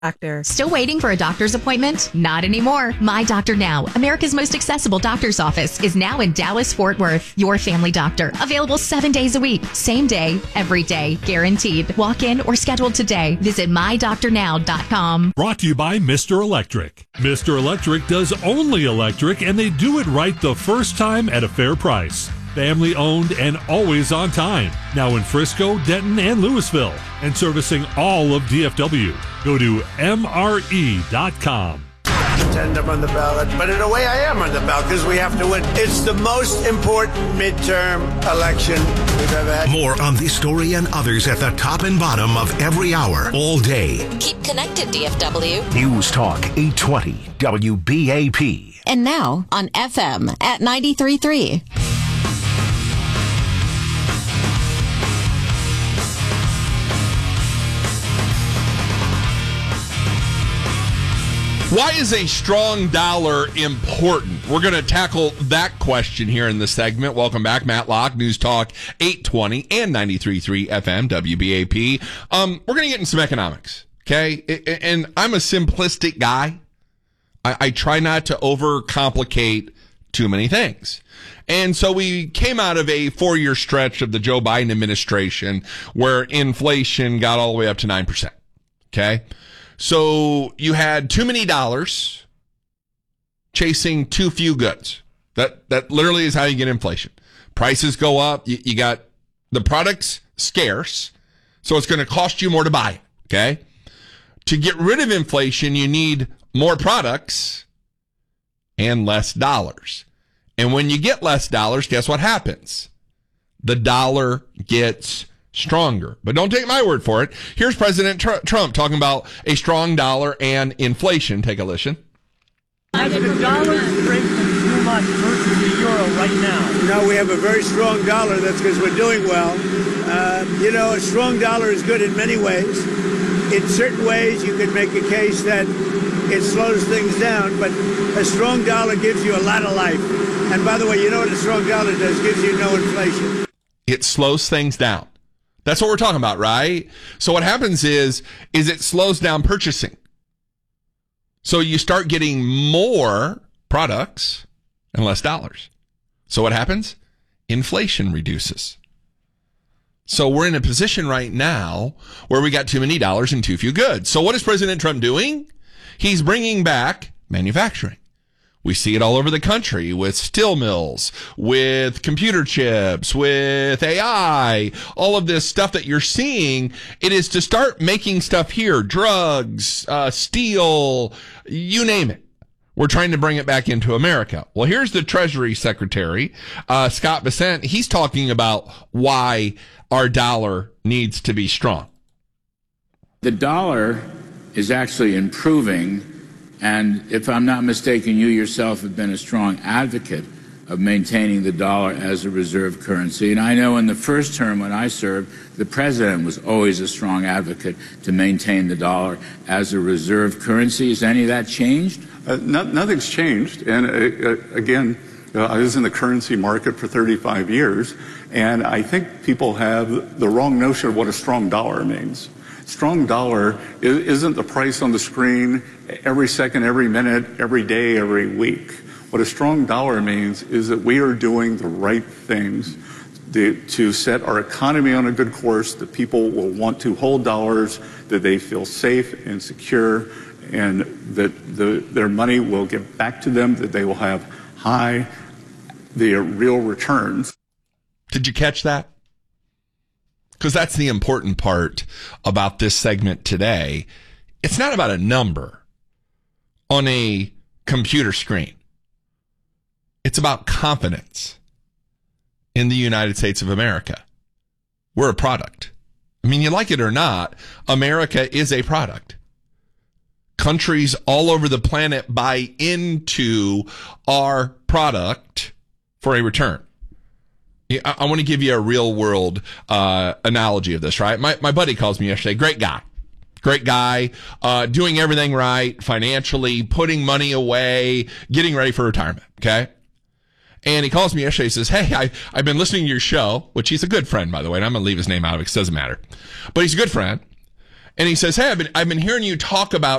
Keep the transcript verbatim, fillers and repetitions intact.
Doctor. Still waiting for a doctor's appointment? Not anymore. My Doctor Now, America's most accessible doctor's office, is now in Dallas, Fort Worth. Your family doctor. Available seven days a week. Same day, every day. Guaranteed. Walk in or schedule today. Visit my doctor now dot com. Brought to you by Mister Electric. Mister Electric does only electric, and they do it right the first time at a fair price. Family owned and always on time. Now in Frisco, Denton, and Louisville, and servicing all of D F W. Go to M R E dot com. Pretend I'm on the ballot, but in a way I am on the ballot because we have to win. It's the most important midterm election we've ever had. More on this story and others at the top and bottom of every hour, all day. Keep connected, D F W. News Talk eight twenty W B A P. And now on F M at ninety-three point three. Why is a strong dollar important? We're going to tackle that question here in this segment. Welcome back, Matt Locke, News Talk eight twenty and ninety-three point three F M, W B A P. Um, we're going to get into some economics, okay? And I'm a simplistic guy. I, I try not to overcomplicate too many things. And so we came out of a four-year stretch of the Joe Biden administration where inflation got all the way up to nine percent, okay? So you had too many dollars chasing too few goods. That that literally is how you get inflation. Prices go up. You, you got the products scarce, so it's going to cost you more to buy it, okay? To get rid of inflation, you need more products and less dollars. And when you get less dollars, guess what happens? The dollar gets stronger. But don't take my word for it. Here's President Tr- Trump talking about a strong dollar and inflation. Take a listen. Has the dollar strengthened too much versus the euro right now? No, we have a very strong dollar. That's because we're doing well. Uh, you know, a strong dollar is good in many ways. In certain ways, you could make a case that it slows things down, but a strong dollar gives you a lot of life. And by the way, you know what a strong dollar does? It gives you no inflation. It slows things down. That's what we're talking about, right? So what happens is, is it slows down purchasing. So you start getting more products and less dollars. So what happens? Inflation reduces. So we're in a position right now where we got too many dollars and too few goods. So what is President Trump doing? He's bringing back manufacturing. We see it all over the country with steel mills, with computer chips, with A I, all of this stuff that you're seeing. It is to start making stuff here, drugs, uh, steel, you name it. We're trying to bring it back into America. Well, here's the Treasury Secretary, uh, Scott Bessent. He's talking about why our dollar needs to be strong. The dollar is actually improving. And if I'm not mistaken, you yourself have been a strong advocate of maintaining the dollar as a reserve currency. And I know in the first term when I served, the president was always a strong advocate to maintain the dollar as a reserve currency. Has any of that changed? Uh, no, nothing's changed. And uh, uh, again, uh, I was in the currency market for thirty-five years, and I think people have the wrong notion of what a strong dollar means. Strong dollar isn't the price on the screen every second, every minute, every day, every week. What a strong dollar means is that we are doing the right things to set our economy on a good course, that people will want to hold dollars, that they feel safe and secure, and that the, their money will get back to them, that they will have high, the real returns. Did you catch that? Because that's the important part about this segment today. It's not about a number on a computer screen. It's about confidence in the United States of America. We're a product. I mean, you like it or not, America is a product. Countries all over the planet buy into our product for a return. I, I want to give you a real world uh, analogy of this, right? My my buddy calls me yesterday. Great guy. Great guy, uh, doing everything right financially, putting money away, getting ready for retirement, okay? And he calls me yesterday. He says, hey, I, I've been listening to your show, which he's a good friend, by the way, and I'm going to leave his name out of it because it doesn't matter. But he's a good friend. And he says, hey, I've been, I've been hearing you talk about